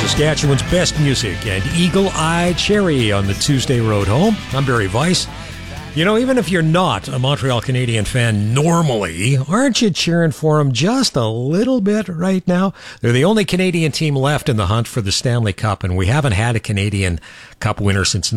Saskatchewan's best music and Eagle-Eye Cherry on the Tuesday road home. I'm Barry Weiss. You know, even if you're not a Montreal Canadian fan normally, aren't you cheering for them just a little bit right now? They're the only Canadian team left in the hunt for the Stanley Cup, and we haven't had a Canadian Cup winner since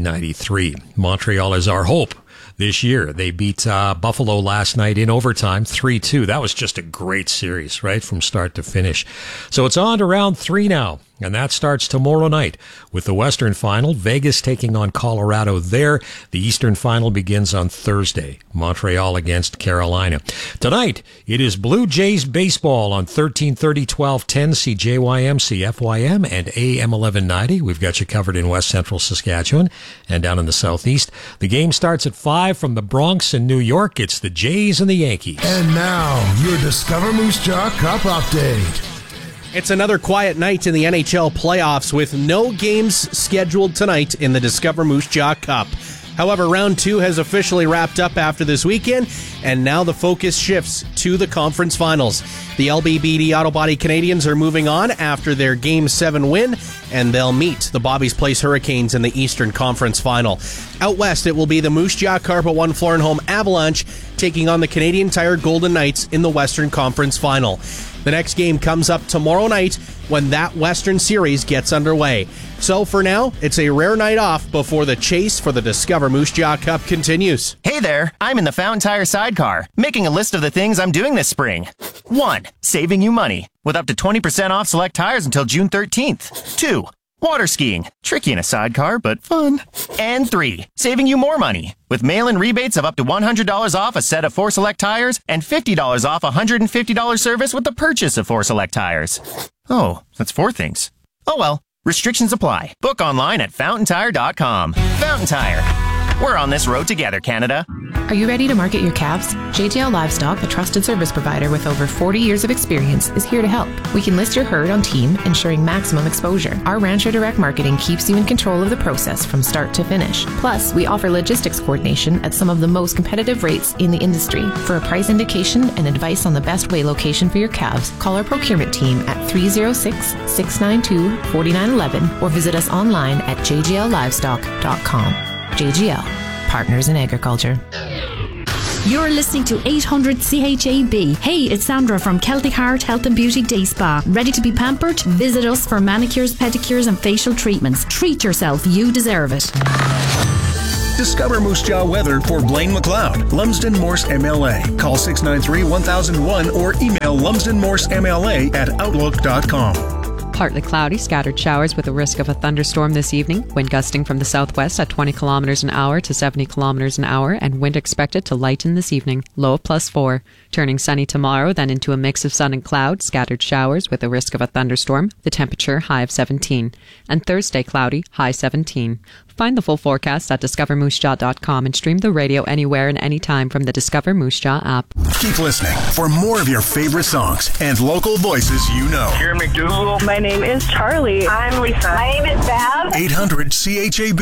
1993. Montreal is our hope this year. They beat Buffalo last night in overtime, 3-2. That was just a great series, right, from start to finish. So it's on to round 3 now, and that starts tomorrow night with the Western Final. Vegas taking on Colorado there. The Eastern Final begins on Thursday. Montreal against Carolina. Tonight, it is Blue Jays baseball on 1330, 1210, CJYM, CFYM, and AM 1190. We've got you covered in West Central Saskatchewan and down in the Southeast. The game starts at 5 from the Bronx in New York. It's the Jays and the Yankees. And now, your Discover Moose Jaw Cup update. It's another quiet night in the NHL playoffs with no games scheduled tonight in the Discover Moose Jaw Cup. However, round 2 has officially wrapped up after this weekend, and now the focus shifts to the conference finals. The LBBD Autobody Canadians are moving on after their Game 7 win, and they'll meet the Bobby's Place Hurricanes in the Eastern Conference Final. Out west, it will be the Moose Jaw Carpa One Florenholm Avalanche taking on the Canadian Tire Golden Knights in the Western Conference Final. The next game comes up tomorrow night when that Western Series gets underway. So for now, it's a rare night off before the chase for the Discover Moose Jaw Cup continues. Hey there, I'm in the Fountain Tire sidecar, making a list of the things I'm doing this spring. 1. Saving you money, with up to 20% off select tires until June 13th. 2. Water skiing, tricky in a sidecar, but fun. And 3. Saving you more money, with mail-in rebates of up to $100 off a set of 4 select tires and $50 off a $150 service with the purchase of 4 select tires. Oh, that's 4 things. Oh well, restrictions apply. Book online at fountaintire.com. Fountain Tire. We're on this road together, Canada. Are you ready to market your calves? JGL Livestock, a trusted service provider with over 40 years of experience, is here to help. We can list your herd on team, ensuring maximum exposure. Our Rancher Direct Marketing keeps you in control of the process from start to finish. Plus, we offer logistics coordination at some of the most competitive rates in the industry. For a price indication and advice on the best way location for your calves, call our procurement team at 306-692-4911 or visit us online at jgllivestock.com. JGL, Partners in Agriculture. You're listening to 800 CHAB. Hey, it's Sandra from Celtic Heart Health and Beauty Day Spa. Ready to be pampered? Visit us for manicures, pedicures and facial treatments. Treat yourself. You deserve it. Discover Moose Jaw weather for Blaine McLeod, Lumsden Morse MLA. Call 693-1001 or email lumsdenmorsemla@outlook.com. Partly cloudy, scattered showers with a risk of a thunderstorm this evening. Wind gusting from the southwest at 20 kilometers an hour to 70 kilometers an hour, and wind expected to lighten this evening. Low of +4. Turning sunny tomorrow, then into a mix of sun and cloud, scattered showers with a risk of a thunderstorm. The temperature high of 17. And Thursday cloudy, high 17. Find the full forecast at discovermoosejaw.com and stream the radio anywhere and anytime from the Discover Moose Jaw app. Keep listening for more of your favorite songs and local voices you know. Here, McDougal. My name is Charlie. I'm Lisa. My name is Bev. 800 CHAB.